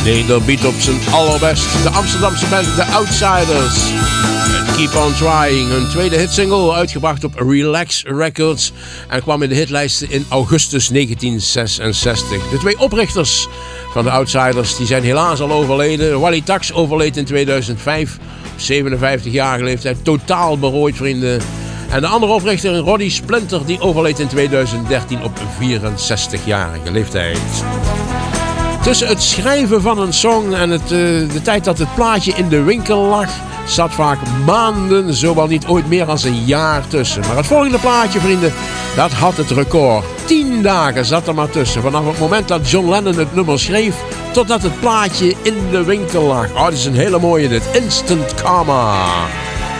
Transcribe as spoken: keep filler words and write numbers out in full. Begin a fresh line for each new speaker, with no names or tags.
Nederbeat op zijn allerbest. De Amsterdamse band The Outsiders. Keep on Trying, hun tweede hitsingle, uitgebracht op Relax Records en kwam in de hitlijsten in augustus negentien zesenzestig. De twee oprichters van The Outsiders die zijn helaas al overleden. Wally Tax overleed in tweeduizend vijf, op zevenenvijftigjarige leeftijd, totaal berooid, vrienden. En de andere oprichter, Roddy Splinter, die overleed in tweeduizend dertien op vierenzestigjarige leeftijd. Tussen het schrijven van een song en het, uh, de tijd dat het plaatje in de winkel lag, zat vaak maanden, zowel niet ooit meer dan een jaar tussen. Maar het volgende plaatje, vrienden, dat had het record. Tien dagen zat er maar tussen. Vanaf het moment dat John Lennon het nummer schreef, totdat het plaatje in de winkel lag. Oh, dit is een hele mooie, dit. Instant Karma.